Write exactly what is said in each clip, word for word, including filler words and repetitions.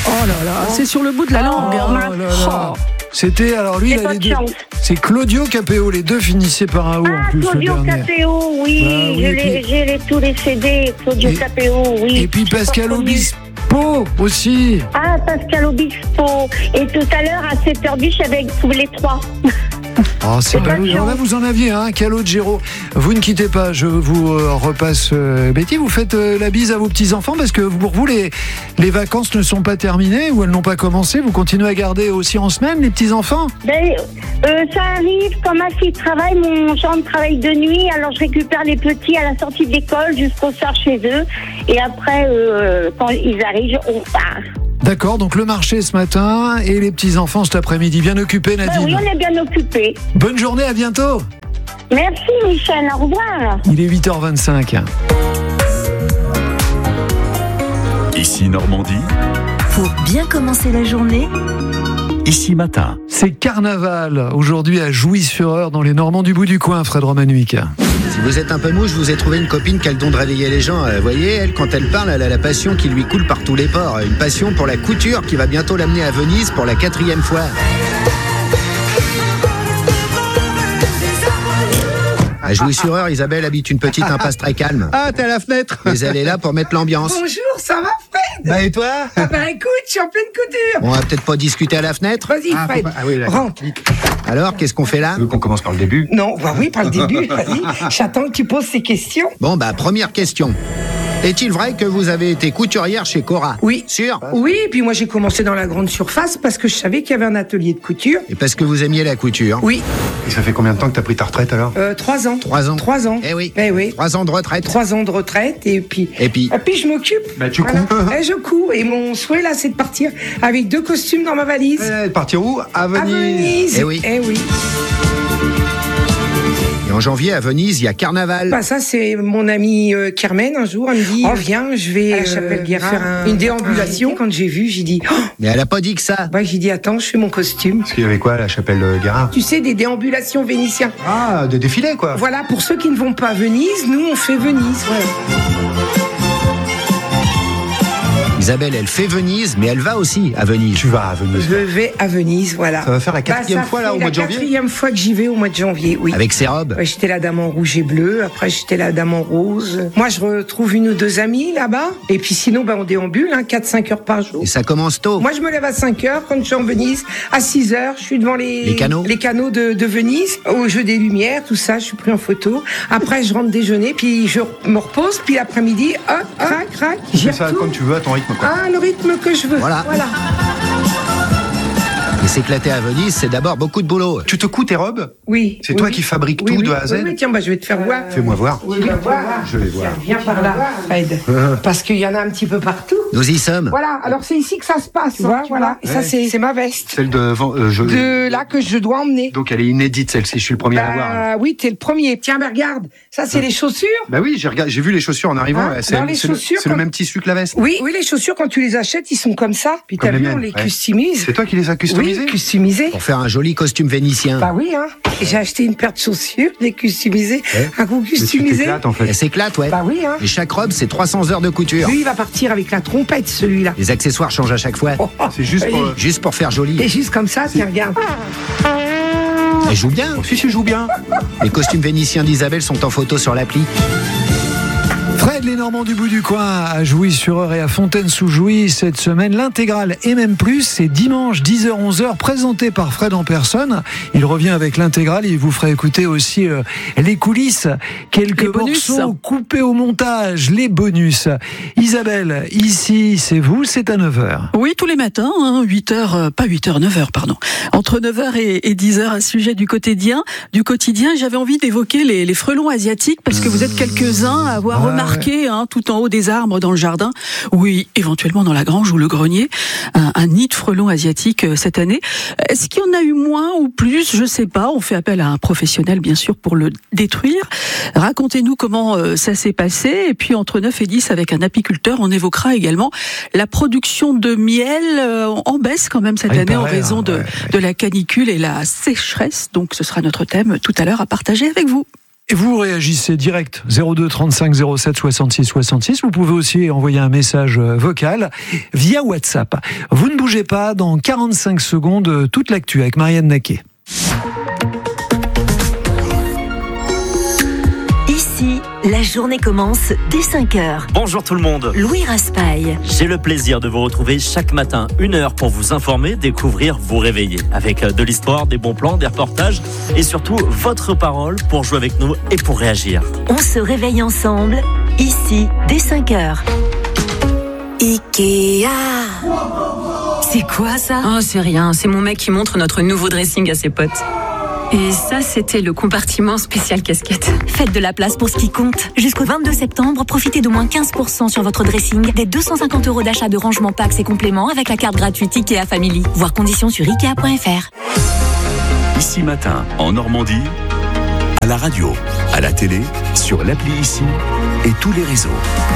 Oh là là, c'est sur le bout de la langue. Oh, hein. là là. Oh. C'était, alors lui, J'ai il a pas les de deux. chance. C'est Claudio Capéo, les deux finissaient par un O Ah, en plus. Claudio le dernier. Capéo, oui, Bah oui, je et l'ai- puis- j'ai les- tous les C D, Claudio Et- Capéo, oui. Et puis J'ai Pascal pas connu. Obispo aussi. Ah, Pascal Obispo. Et tout à l'heure, à sept heures dix, je suis avec tous les trois. Oh, c'est J'ai pas ballot. de Alors là, chance. vous en aviez un, Calogero. Vous ne quittez pas, je vous euh, repasse euh, Betty. Vous faites euh, la bise à vos petits-enfants parce que pour vous, les, les vacances ne sont pas terminées ou elles n'ont pas commencé. Vous continuez à garder aussi en semaine les petits-enfants. Ben, euh, ça arrive, quand ma fille travaille, mon gendre travaille de nuit, alors je récupère les petits à la sortie de l'école jusqu'au soir chez eux. Et après, euh, quand ils arrivent, on part. D'accord, donc le marché ce matin et les petits-enfants cet après-midi. Bien occupés, Ben Nadine. oui, on est bien occupés. Bonne journée, à bientôt. Merci Michel, au revoir. Il est huit heures vingt-cinq. Ici Normandie, Pour bien commencer la journée, ici Matin. C'est carnaval aujourd'hui à Jouy-sur-Eure dans les Normands du bout du coin, Fred Romanuic. Si vous êtes un peu mou, je vous ai trouvé une copine qui a le don de réveiller les gens. Vous voyez, elle, quand elle parle, elle a la passion qui lui coule par tous les pores. Une passion pour la couture qui va bientôt l'amener à Venise pour la quatrième fois. À Jouy-sur-Eure, Isabelle habite une petite impasse très calme. Ah, t'es à la fenêtre. Mais elle est là pour mettre l'ambiance. Bonjour, ça va Fred? Bah et toi? Ah bah écoute, je suis en pleine couture. On va peut-être pas discuter à la fenêtre. Vas-y Ah, Fred, faut pas- ah oui, d'accord. rentre. Alors, qu'est-ce qu'on fait là? Tu veux qu'on commence par le début? Non, bah oui, par le début, vas-y. J'attends que tu poses ces questions. Bon, bah, première question. Est-il vrai que vous avez été couturière chez Cora? Oui. Sûr? Oui, et puis moi j'ai commencé dans la grande surface parce que je savais qu'il y avait un atelier de couture. Et parce que vous aimiez la couture? Oui, Et ça fait combien de temps que t'as pris ta retraite alors? euh, trois ans. Trois ans. Trois ans. Eh oui. Eh oui. Trois ans de retraite. Trois ans de retraite et puis. Et puis? Et puis je m'occupe. Bah, tu Voilà. couds. Eh, je couds. Et mon souhait là, c'est de partir avec deux costumes dans ma valise. Eh, partir où? À Venise. À Venise. Eh oui. Eh oui. Et en janvier, à Venise, il y a carnaval. Bah ça c'est mon amie euh, Carmen un jour elle me dit oh viens je vais à la chapelle Guérard faire un- une déambulation. Quand j'ai vu j'ai dit oh Mais elle a pas dit que ça. bah j'ai dit attends je fais mon costume. Parce qu'il y avait quoi à la chapelle euh, Guérard? Tu sais des déambulations vénitiens. Ah, des défilés quoi. Voilà pour ceux qui ne vont pas à Venise nous on fait Venise voilà. Isabelle, elle fait Venise, mais elle va aussi à Venise. Tu vas à Venise. Je vais à Venise voilà. Ça va faire la Bah, quatrième ça fois là fait au mois de La janvier? quatrième fois que j'y vais au mois de janvier oui. Avec ses robes. Ouais, j'étais la dame en rouge et bleu, après j'étais la dame en rose. Moi je retrouve une ou deux amies là-bas. Et puis sinon bah, on déambule, hein, quatre cinq heures par jour. Et ça commence tôt. Moi je me lève à cinq heures quand je suis en Venise. À six heures je suis devant les, Les canaux. les canaux de, de Venise, au jeu des lumières, tout ça, je suis pris en photo. Après je rentre déjeuner, puis je me repose, puis l'après-midi, hop, crac, crac, Tu j'y fais ça retourne. comme tu veux à ton rythme quoi. Ah, le rythme que je veux. Voilà. voilà. Et s'éclater à Venise, c'est d'abord beaucoup de boulot. Tu te couds tes robes? Oui. C'est oui, toi oui. qui fabriques Oui, tout oui. de A à Z? Oui, oui, tiens, bah, je vais te faire voir. Fais-moi voir. Oui, viens voir. Je vais voir. Viens par là, Fred. Parce qu'il y en a un petit peu partout. Nous y sommes. Voilà, alors c'est ici que ça se passe. Tu vois, voilà. Et ça, Ouais. c'est c'est ma veste. Celle de... euh, je... De là que je dois emmener. Donc elle est inédite celle-ci, je suis le premier à la voir. Bah oui, t'es le premier. Tiens, mais regarde, ça c'est les chaussures. Bah oui, j'ai regardé, j'ai vu les chaussures en arrivant. Hein, c'est dans les c'est le, chaussures, c'est le quand- même tissu que la veste. Oui, oui, les chaussures quand tu les achètes, ils sont comme ça. Puis Comme t'as les vu, on miennes, les ouais. customise. C'est toi qui les as customisées? Oui, customisées. Pour faire un joli costume vénitien. Bah oui, hein. Et j'ai acheté une paire de chaussures, des customisées, Ouais. un coup Mais tu customisé. t'éclates en fait. Elle s'éclate, ouais. Bah oui, hein. Et chaque robe, c'est trois cents heures de couture. Lui, il va partir avec la trompette, celui-là. Les accessoires changent à chaque fois. Oh, oh. C'est juste pour... Oui. Juste pour faire joli. Et juste comme ça, tiens, regarde. Elle joue bien. Oh, si, si, joue bien. Les costumes vénitiens d'Isabelle sont en photo sur l'appli. Fred, les Normands du bout du coin à Jouy-sur-Eure et à Fontaine-sous-Jouy cette semaine. L'intégrale et même plus, c'est dimanche dix heures onze heures, présenté par Fred en personne. Il revient avec l'intégrale et il vous fera écouter aussi euh, les coulisses, quelques Les bonus. morceaux coupés au montage, les bonus. Isabelle, ici c'est vous, c'est à neuf heures. Oui, tous les matins, hein, huit heures, euh, pas huit heures, neuf heures, pardon. Entre neuf heures et, et dix heures, à sujet du quotidien. Du quotidien, j'avais envie d'évoquer les, les frelons asiatiques parce que vous êtes quelques-uns à avoir Ouais. remarqué, hein, tout en haut des arbres dans le jardin, oui, éventuellement dans la grange ou le grenier, un, un nid de frelons asiatiques euh, cette année. Est-ce qu'il y en a eu moins ou plus? Je sais pas. On fait appel à un professionnel, bien sûr, pour le détruire. Racontez-nous comment euh, ça s'est passé. Et puis, entre neuf et dix, avec un apiculteur, on évoquera également la production de miel euh, en baisse quand même cette Ah, il année en paraît, raison hein, de, ouais, ouais. de la canicule et la sécheresse. Donc, ce sera notre thème tout à l'heure à partager avec vous. Et vous réagissez direct zéro deux trente-cinq zéro sept soixante-six soixante-six. Vous pouvez aussi envoyer un message vocal via WhatsApp. Vous ne bougez pas, dans quarante-cinq secondes, toute l'actu avec Marianne Naquet. Ici, la journée commence dès cinq heures. Bonjour tout le monde. Louis Raspail. J'ai le plaisir de vous retrouver chaque matin, une heure pour vous informer, découvrir, vous réveiller. Avec de l'histoire, des bons plans, des reportages et surtout votre parole pour jouer avec nous et pour réagir. On se réveille ensemble, ici, dès cinq heures. Ikea. C'est quoi ça ? Oh, c'est rien, c'est mon mec qui montre notre nouveau dressing à ses potes. Et ça, c'était le compartiment spécial casquette. Faites de la place pour ce qui compte. Jusqu'au vingt-deux septembre, profitez d'au moins quinze pour cent sur votre dressing, des deux cent cinquante euros d'achat de rangement packs et compléments avec la carte gratuite Ikea Family. Voir conditions sur ikea point f r. Ici Matin, en Normandie, à la radio, à la télé, sur l'appli Ici et tous les réseaux.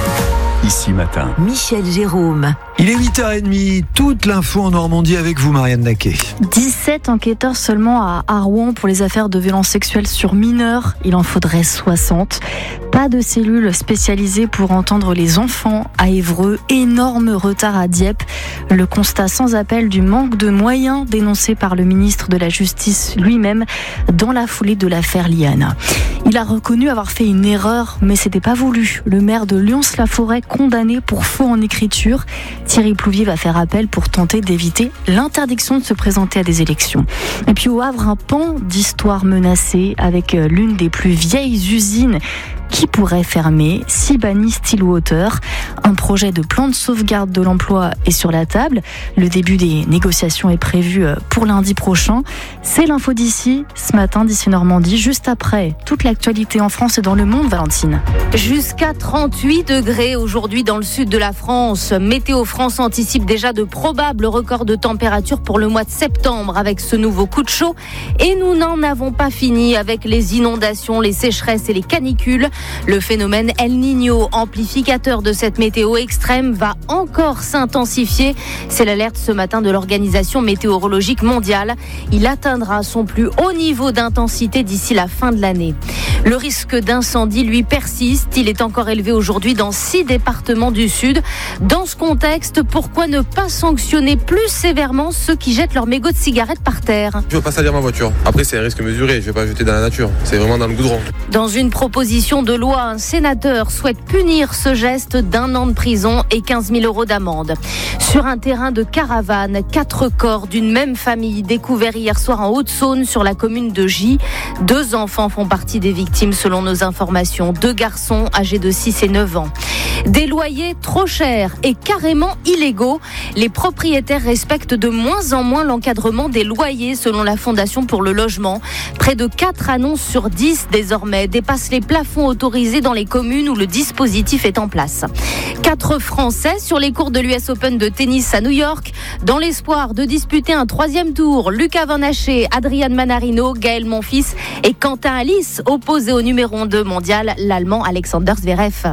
Ici Matin. Michel Jérôme. Il est huit heures trente, toute l'info en Normandie avec vous, Marianne Naquet. dix-sept enquêteurs seulement à Rouen pour les affaires de violences sexuelles sur mineurs. Il en faudrait soixante. Pas de cellule spécialisée pour entendre les enfants à Évreux. Énorme retard à Dieppe. Le constat sans appel du manque de moyens dénoncé par le ministre de la Justice lui-même dans la foulée de l'affaire Liana. Il a reconnu avoir fait une erreur, mais c'était pas voulu. Le maire de Lyons-la-Forêt condamné pour faux en écriture. Thierry Plouvier va faire appel pour tenter d'éviter l'interdiction de se présenter à des élections. Et puis au Havre, un pan d'histoire menacée avec l'une des plus vieilles usines qui pourrait fermer, Sibani Stillwater. Un projet de plan de sauvegarde de l'emploi est sur la table. Le début des négociations est prévu pour lundi prochain. C'est l'info d'ici, ce matin, d'ici Normandie, juste après toute l'actualité en France et dans le monde, Valentine. Jusqu'à trente-huit degrés aujourd'hui dans le sud de la France. Météo France anticipe déjà de probables records de température pour le mois de septembre avec ce nouveau coup de chaud. Et nous n'en avons pas fini avec les inondations, les sécheresses et les canicules. Le phénomène El Niño, amplificateur de cette météo extrême, va encore s'intensifier. C'est l'alerte ce matin de l'Organisation météorologique mondiale. Il atteindra son plus haut niveau d'intensité d'ici la fin de l'année. Le risque d'incendie, lui, persiste. Il est encore élevé aujourd'hui dans six départements du Sud. Dans ce contexte, pourquoi ne pas sanctionner plus sévèrement ceux qui jettent leurs mégots de cigarettes par terre ? Je ne veux pas salir ma voiture. Après, c'est un risque mesuré. Je ne vais pas jeter dans la nature. C'est vraiment dans le goudron. Dans une proposition de loi, un sénateur souhaite punir ce geste d'un an de prison et quinze mille euros d'amende. Sur un terrain de caravane, quatre corps d'une même famille découverts hier soir en Haute-Saône sur la commune de Gy. Deux enfants font partie des victimes selon nos informations. Deux garçons âgés de six et neuf ans. Des loyers trop chers et carrément illégaux. Les propriétaires respectent de moins en moins l'encadrement des loyers selon la Fondation pour le logement. Près de quatre annonces sur dix désormais dépassent les plafonds autorisés dans les communes où le dispositif est en place. Quatre Français sur les cours de l'U S Open de tennis à New York dans l'espoir de disputer un troisième tour. Lucas Van Haché, Adrian Manarino, Gaël Monfils et Quentin Alice opposés au numéro deux mondial, l'Allemand Alexander Zverev.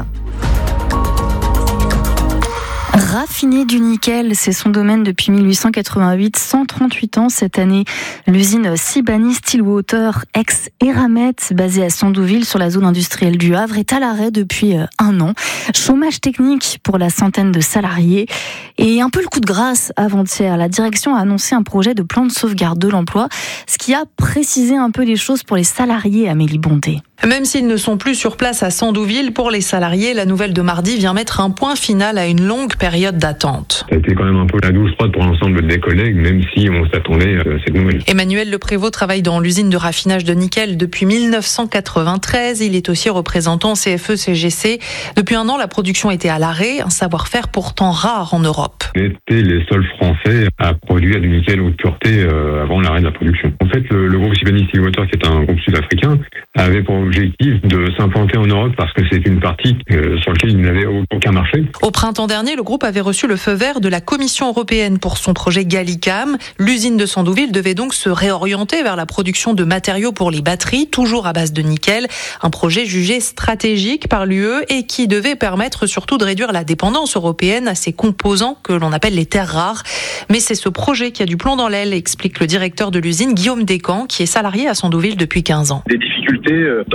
Raffiner du nickel, c'est son domaine depuis mille huit cent quatre-vingt-huit, cent trente-huit ans cette année. L'usine Sibani Stillwater, ex-Eramet, basée à Sandouville sur la zone industrielle du Havre, est à l'arrêt depuis un an. Chômage technique pour la centaine de salariés et un peu le coup de grâce avant-hier. La direction a annoncé un projet de plan de sauvegarde de l'emploi, ce qui a précisé un peu les choses pour les salariés, Amélie Bondé. Même s'ils ne sont plus sur place à Sandouville, pour les salariés, la nouvelle de mardi vient mettre un point final à une longue période d'attente. Ça a été quand même un peu la douce froide pour l'ensemble des collègues, même si on s'attendait à cette nouvelle. Emmanuel Leprévost travaille dans l'usine de raffinage de nickel depuis mille neuf cent quatre-vingt-treize. Il est aussi représentant C F E C G C. Depuis un an, la production était à l'arrêt, un savoir-faire pourtant rare en Europe. On était les seuls Français à produire du nickel haute pureté euh, avant l'arrêt de la production. En fait, le, le groupe Sibani Stillwater, qui est un groupe sud-africain, avait pour objectif de s'implanter en Europe parce que c'est une partie euh, sur laquelle il n'avait aucun marché. Au printemps dernier, le groupe avait reçu le feu vert de la Commission européenne pour son projet Gallicam. L'usine de Sandouville devait donc se réorienter vers la production de matériaux pour les batteries, toujours à base de nickel. Un projet jugé stratégique par l'U E et qui devait permettre surtout de réduire la dépendance européenne à ces composants que l'on appelle les terres rares. Mais c'est ce projet qui a du plomb dans l'aile, explique le directeur de l'usine, Guillaume Descamps, qui est salarié à Sandouville depuis quinze ans. Des difficultés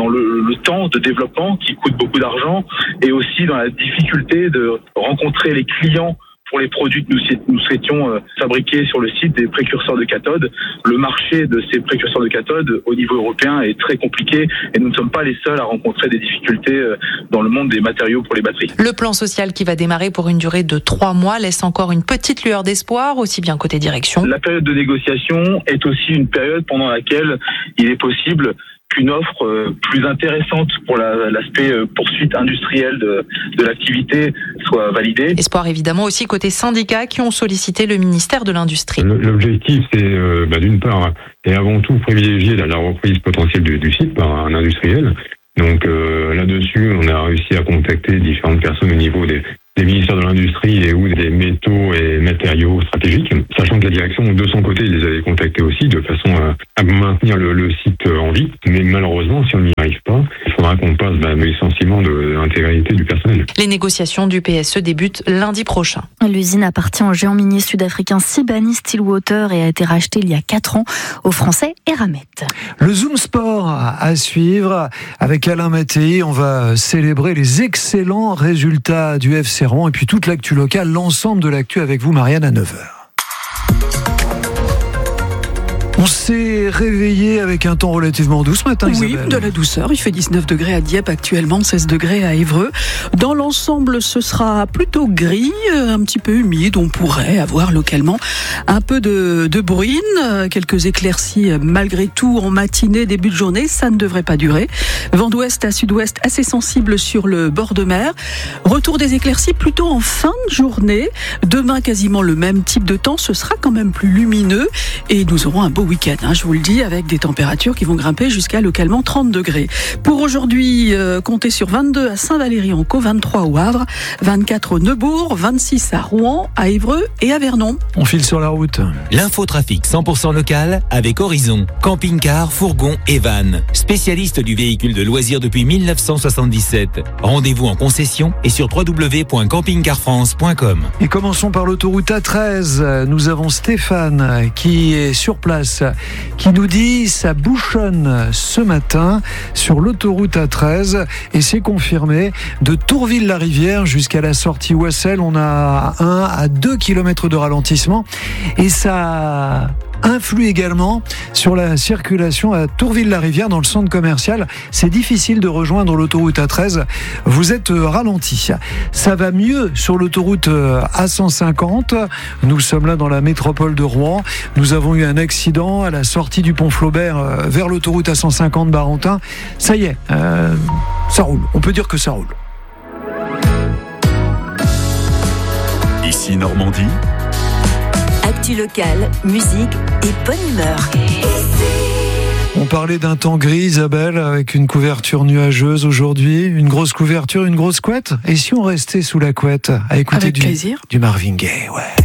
dans le, le temps de développement qui coûte beaucoup d'argent et aussi dans la difficulté de rencontrer les clients pour les produits que nous, nous souhaitions euh, fabriquer sur le site des précurseurs de cathodes. Le marché de ces précurseurs de cathodes au niveau européen est très compliqué et nous ne sommes pas les seuls à rencontrer des difficultés euh, dans le monde des matériaux pour les batteries. Le plan social qui va démarrer pour une durée de trois mois laisse encore une petite lueur d'espoir, aussi bien côté direction. La période de négociation est aussi une période pendant laquelle il est possible qu'une offre euh, plus intéressante pour la, l'aspect euh, poursuite industrielle de, de l'activité soit validée. Espoir évidemment aussi côté syndicats qui ont sollicité le ministère de l'Industrie. L'objectif, c'est euh, bah, d'une part et avant tout privilégier la, la reprise potentielle du, du site par un industriel. Donc euh, là-dessus, on a réussi à contacter différentes personnes au niveau des des ministères de l'Industrie et ou des métaux et matériaux stratégiques, sachant que la direction, de son côté, les avait contactés aussi de façon à, à maintenir le, le site en vie. Mais malheureusement, si on n'y arrive pas, il faudra qu'on passe bah, essentiellement de l'intégralité du personnel. Les négociations du P S E débutent lundi prochain. L'usine appartient au géant minier sud-africain Sibanye Stillwater et a été rachetée il y a quatre ans au français Eramet. Le Zoom Sport à suivre avec Alain Mattei. On va célébrer les excellents résultats du F C Rouen et puis toute l'actu locale, l'ensemble de l'actu avec vous, Marianne, à neuf heures. On s'est réveillé avec un temps relativement doux ce matin, Isabelle. Oui, de la douceur. Il fait dix-neuf degrés à Dieppe actuellement, seize degrés à Évreux. Dans l'ensemble, ce sera plutôt gris, un petit peu humide. On pourrait avoir localement un peu de, de bruine, quelques éclaircies malgré tout en matinée, début de journée. Ça ne devrait pas durer. Vent d'ouest à sud-ouest assez sensible sur le bord de mer. Retour des éclaircies plutôt en fin de journée. Demain, quasiment le même type de temps. Ce sera quand même plus lumineux et nous aurons un beau week-end, hein, je vous le dis, avec des températures qui vont grimper jusqu'à localement trente degrés. Pour aujourd'hui, euh, comptez sur vingt-deux à Saint-Valery-en-Caux, vingt-trois au Havre, vingt-quatre au Neubourg, vingt-six à Rouen, à Évreux et à Vernon. On file sur la route. L'infotrafic cent pour cent local avec Horizon, camping-car, fourgon et van. Spécialiste du véhicule de loisirs depuis mille neuf cent soixante-dix-sept. Rendez-vous en concession et sur w w w point camping car france point com. Et commençons par l'autoroute A treize. Nous avons Stéphane qui est sur place, qui nous dit ça bouchonne ce matin sur l'autoroute A treize et c'est confirmé de Tourville-la-Rivière jusqu'à la sortie Ouessel. On a un à deux kilomètres de ralentissement et ça influe également sur la circulation à Tourville-la-Rivière dans le centre commercial. C'est difficile de rejoindre l'autoroute A treize. Vous êtes ralenti. Ça va mieux sur l'autoroute A cent cinquante. Nous sommes là dans la métropole de Rouen. Nous avons eu un accident à la sortie du pont Flaubert vers l'autoroute A cent cinquante Barentin. Ça y est, euh, ça roule. On peut dire que ça roule. Ici Normandie. Actu locale, musique et bonne humeur. On parlait d'un temps gris, Isabelle, avec une couverture nuageuse aujourd'hui. Une grosse couverture, une grosse couette. Et si on restait sous la couette à écouter Avec du, plaisir. du Marvin Gaye, ouais.